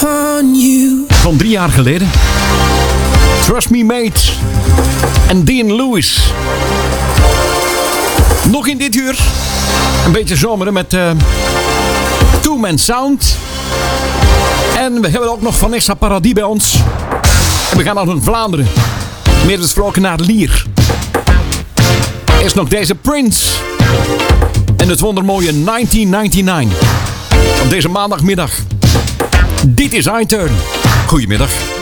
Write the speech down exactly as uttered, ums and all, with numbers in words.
upon you. Van drie jaar geleden. Trust Me Mate. En Dean Lewis. Nog in dit uur. Een beetje zomeren met uh, Two Man Sound. En we hebben ook nog Vanessa Paradis bij ons. En we gaan naar Vlaanderen. Meer gesproken naar Lier. Eerst nog deze Prince. En het wondermooie negentien negenennegentig. Op deze maandagmiddag. Dit is iTurn. Goedemiddag.